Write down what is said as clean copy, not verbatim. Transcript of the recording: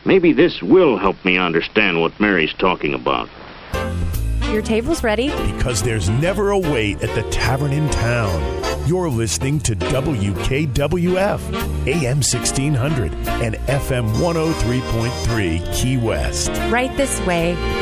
Maybe this will help me understand what Mary's talking about. Your table's ready. Because there's never a wait at the tavern in town. You're listening to WKWF, AM 1600 and FM 103.3 Key West. Right this way.